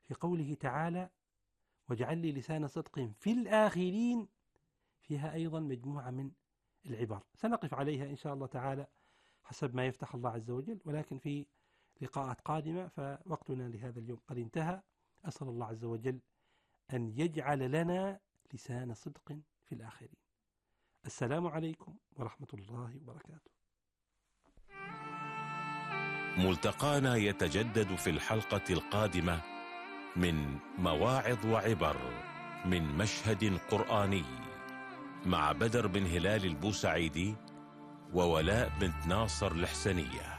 في قوله تعالى واجعل لي لسان صدق في الآخرين، فيها أيضا مجموعة من العبر سنقف عليها إن شاء الله تعالى حسب ما يفتح الله عز وجل، ولكن في لقاءات قادمة، فوقتنا لهذا اليوم قد انتهى. أسأل الله عز وجل أن يجعل لنا لسان صدق في الآخرين. السلام عليكم ورحمة الله وبركاته. ملتقانا يتجدد في الحلقة القادمة من مواعظ وعبر من مشهد قرآني مع بدر بن هلال البوسعيدي وولاء بنت ناصر الحسنية.